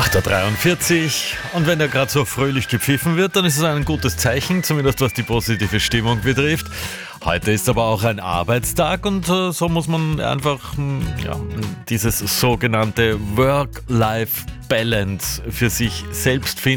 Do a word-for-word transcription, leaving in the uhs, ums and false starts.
acht Uhr dreiundvierzig und wenn da gerade so fröhlich gepfiffen wird, dann ist es ein gutes Zeichen, zumindest was die positive Stimmung betrifft. Heute ist aber auch ein Arbeitstag und äh, so muss man einfach hm, ja, dieses sogenannte Work-Life-Balance für sich selbst finden.